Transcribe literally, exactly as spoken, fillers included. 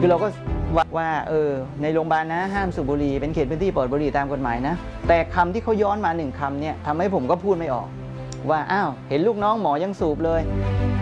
คือเราก็ว่าว่าเออในโรงพยาบาลนะห้ามสูบบุหรี่เป็นเขตพื้นที่ปลอดบุหรี่ตามกฎหมายนะแต่คำที่เขาย้อนมาหนึ่งคำเนี่ยทำให้ผมก็พูดไม่ออกว่าอ้าวเห็นลูกน้องหมอยังสูบเลย